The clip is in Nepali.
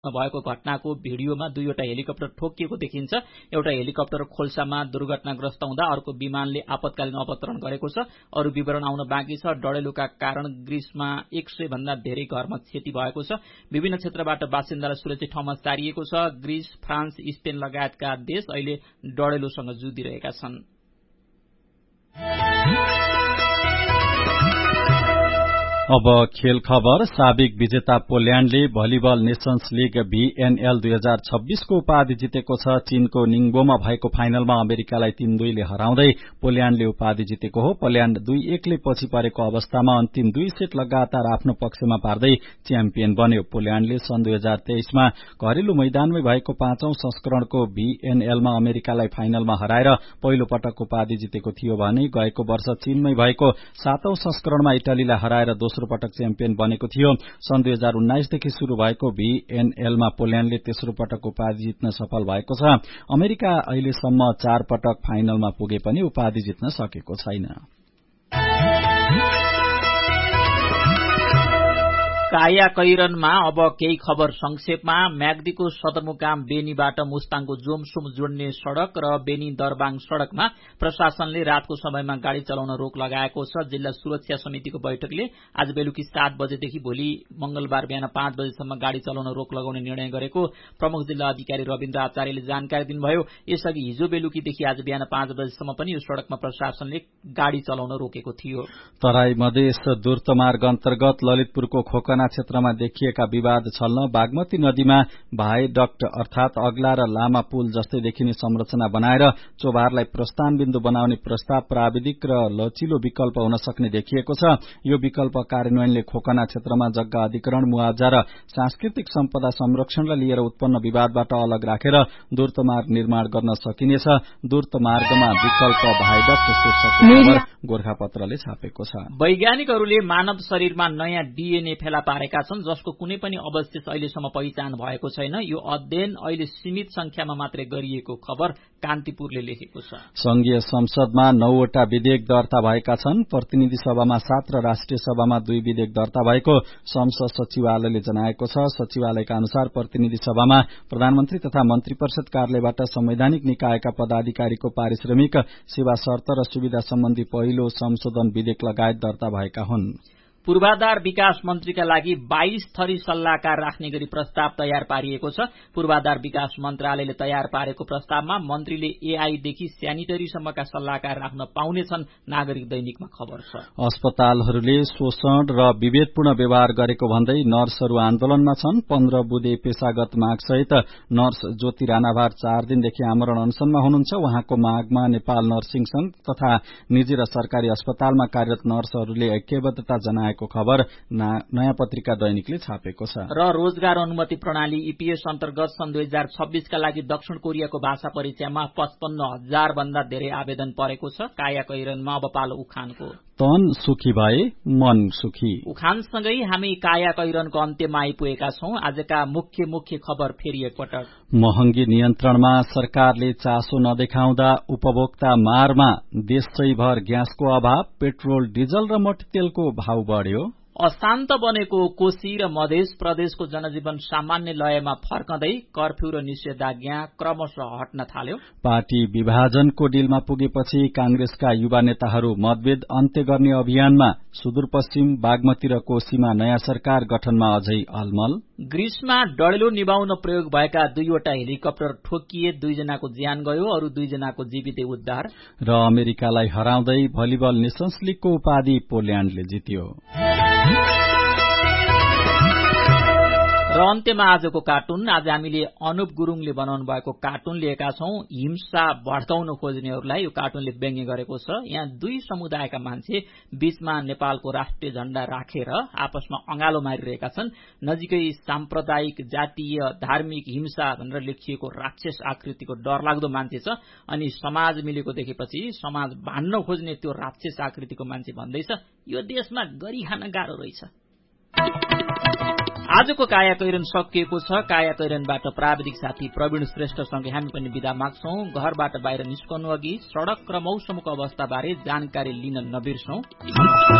भएको घटनाको भिडियोमा दुईवटा हेलिकप्टर ठोकिएको देखिन्छ। एउटा हेलिकप्टर खोल्सामा दुर्घटनाग्रस्त हुँदा अर्को विमानले आपतकालीन अवतरण गरेको छ। अरू विवरण आउन बाँकी छ। डढेलोका कारण ग्रीसमा 100 भन्दा धेरै घरमा क्षति भएको छ। विभिन्न क्षेत्रबाट बासिन्दालाई सुरक्षित ठाउँमा सारिएको छ। ग्रीस, फ्रान्स, स्पेन लगायतका देश अहिले डढेलोसँग जुधिरहेका छन्। अब खेल खबर। साबिक विजेता पोल्याण्डले भलिबल नेशन्स लीग VNL 2026 को उपाधि जितेको छ। चीनको निङबोमा भएको फाइनलमा अमेरिकालाई 3-2 ले हराउँदै पोल्याण्डले उपाधि जितेको हो। पोल्याण्ड 2-1 ले पछि परेको अवस्थामा अन्तिम 2 सेट लगातार आफ्नो पक्षमा पार्दै च्याम्पियन बन्यो। पोल्याण्डले सन् 2023 मा घरेलु मैदानमै भएको 5औं संस्करणको VNL मा अमेरिकालाई फाइनलमा हराएर पहिलो पटक उपाधि जितेको थियो भने गएको वर्ष चीनमै भएको 7औं संस्करणमा इटालीलाई हराएर दोस्रो पटक च्याम्पियन बनेको थियो। सन् 2019 देखि शुरू भएको VNL मा पोल्याण्डले तेस्रो पटक उपाधि जित्न सफल भएको छ। अमेरिका अहिलेसम्म 4 पटक फाइनलमा पुगे पनि उपाधि जित्न सकेको छैन। काया कैरनमा अब केही खबर संक्षेपमा। म्याग्दीको सदरमुकाम बेनीबाट मुस्ताङको जोमसुम जोड्ने सड़क र बेनी दरबाङ सड़कमा प्रशासनले रातको समयमा गाड़ी चलाउन रोक लगाएको छ। जिल्ला सुरक्षा समितिको बैठकले आज बेलुकी 7 बजेदेखि भोलि मंगलबार बिहान 5 बजेसम्म गाड़ी चलाउन रोक लगाउने निर्णय गरेको प्रमुख जिल्ला अधिकारी रविन्द्र आचार्यले जानकारी दिनुभयो। यसअघि हिजो बेलुकीदेखि आज बिहान 5 बजेसम्म पनि यो सड़कमा प्रशासनले गाड़ी चलाउन रोकेको थियो। तराई मधेस दूर्तमार्ग अन्तर्गत ललितपुरको खोकना क्षेत्रमा देखिएका विवाद छल्न बागमती नदीमा भाइडक्ट अर्थात अग्ला र लामा पुल जस्तै देखिने संरचना बनाएर चोभारलाई प्रस्थान बिन्दु बनाउने प्रस्ताव प्राविधिक र लचिलो विकल्प हुन सक्ने देखिएको छ। यो विकल्प कार्यान्वयनले खोकना क्षेत्रमा जग्गा अधिग्रहण, मुआवजा र सांस्कृतिक सम्पदा संरक्षणलाई लिएर उत्पन्न विवादबाट अलग राखेर दूर्तमार्ग निर्माण गर्न सकिनेछ। दूर्तमार्गमा विकल्प भाइडक्ट शीर्षकको खबर गोरखापत्रले छापेको छ। वैज्ञानिकहरूले मानव शरीरमा नयाँ DNA फेला पारेका छन् जसको कुनै पनि अवशेष अहिलेसम्म पहिचान भएको छैन। यो अध्ययन अहिले सीमित संख्यामा मात्रै गरिएको खबर कान्तिपुरले लेखेको छ। संघीय संसदमा 9 वटा विधेयक दर्ता भएका छन्। प्रतिनिधि सभामा 7 र राष्ट्रिय सभामा 2 विधेयक दर्ता भएको संसद सचिवालयले जनाएको छ। सचिवालयका अनुसार प्रतिनिधि सभामा प्रधानमन्त्री तथा मन्त्री परिषद कार्यालयबाट संवैधानिक निकायका पदाधिकारीको पारिश्रमिक, सेवा शर्त र सुविधा सम्बन्धी पहिलो संशोधन विधेयक लगायत दर्ता भएका हुन्। पूर्वाधार विकास मन्त्रीका लागि 22 थरी सल्लाहकार राख्ने गरी प्रस्ताव तयार पारिएको छ। पूर्वाधार विकास मन्त्रालयले तयार पारेको प्रस्तावमा मन्त्रीले AI देखि स्यानिटरीसम्मका सल्लाहकार राख्न पाउनेछन्। नागरिक दैनिकमा खबर छ। अस्पतालहरूले शोषण र विभेदपूर्ण व्यवहार गरेको भन्दै नर्सहरू आन्दोलनमा छन्। 15 बुँदे पेशागत मागसहित नर्स ज्योति राणाभार 4 दिनदेखि आमरण अनसनमा हुनुहुन्छ। उहाँको मागमा नेपाल नर्सिङ संघ तथा निजी र सरकारी अस्पतालमा कार्यरत नर्सहरूले ऐक्यबद्धता जनाए को खबर नयाँ पत्रिका दैनिकले छापेको छ। र रोजगार अनुमति प्रणाली EPS अन्तर्गत सन् 2026 का लागि दक्षिण कोरियाको भाषा परीक्षामा 55,000 भन्दा धेरै आवेदन परेको छ। काया कैरनमा अब पालो उखानको। तन सुखी भए मन सुखी। उखानसँगै हामी काया कैरनको अन्त्यमा आइपुगेका छौं। आजका मुख्य खबर फेरि एकपटक। महँगी नियन्त्रणमा सरकारले चासो नदेखाउँदा उपभोक्ता मारमा देशैभर ग्यासको अभाव, पेट्रोल, डिजल र मट्टीतेलको भाव बढ्यो। अशान्त बनेको कोशी र मध्य प्रदेशको जनजीवन सामान्य लयमा फर्कँदै कर्फ्यू र निषेधाज्ञा क्रमशः हट्न थाल्यो। पार्टी विभाजनको डिलमा पुगेपछि कांग्रेसका युवा नेताहरू मतभेद अन्त्य गर्ने अभियानमा। सुदूरपश्चिम बागमती र कोशीमा नयाँ सरकार गठनमा अझै अलमल। ग्रीसमा डढेलो निभाउन प्रयोग भएका 2 वटा हेलिकप्टर ठोकिए, 2 जनाको ज्यान गयो, अरू 2 जनाको जीवितै उद्धार। र अमेरिकालाई हराउँदै भलिबल नेशन्स लीगको उपाधि पोल्याण्डले जित्यो। र अन्त्यमा आजको कार्टुन। आज हामीले अनुप गुरुङले बनाउनु भएको कार्टुन लिएका छौं। हिंसा भड्काउन खोज्नेहरूलाई यो कार्टुनले व्यङ्ग्य गरेको छ। यहाँ 2 समुदायका मान्छे बीचमा नेपालको राष्ट्रिय झण्डा राखेर आपसमा अंगालो मारिरहेका छन्। नजिकै साम्प्रदायिक, जातीय, धार्मिक हिंसा भनेर लेखिएको राक्षस आकृतिको डरलाग्दो मान्छे छ। अनि समाज मिलेको देखेपछि समाज भान्न खोज्ने त्यो राक्षस आकृतिको मान्छे भन्दैछ, यो देशमा गरी खान गाह्रो रहेछ। आजको काया कैरन सकिएको छ। काया कैरनबाट प्राविधिक साथी प्रवीण श्रेष्ठसँगै हामी पनि बिदा माग्छौं। घरबाट बाहिर निस्कनु अघि सड़क र मौसमको अवस्थाबारे जानकारी लिन नबिर्सौं।